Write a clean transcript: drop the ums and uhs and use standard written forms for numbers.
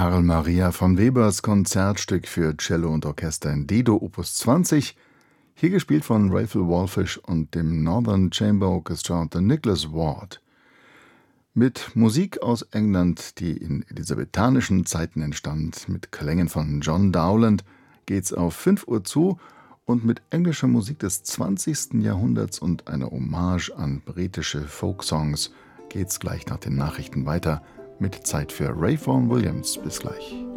Karl Maria von Webers Konzertstück für Cello und Orchester in D-Dur Opus 20, hier gespielt von Raphael Wallfisch und dem Northern Chamber Orchestra unter Nicholas Ward. Mit Musik aus England, die in elisabethanischen Zeiten entstand, mit Klängen von John Dowland, geht's auf 5 Uhr zu und mit englischer Musik des 20. Jahrhunderts und einer Hommage an britische Folksongs geht's gleich nach den Nachrichten weiter mit Zeit für Ray Vaughan Williams. Bis gleich.